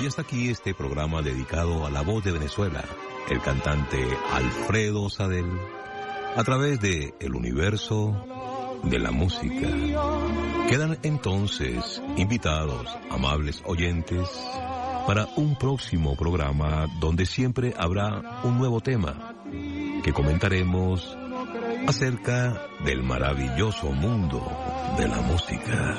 Y hasta aquí este programa dedicado a la voz de Venezuela, el cantante Alfredo Sadel, a través de El Universo de la Música. Quedan entonces invitados, amables oyentes, para un próximo programa donde siempre habrá un nuevo tema que comentaremos acerca del maravilloso mundo de la música.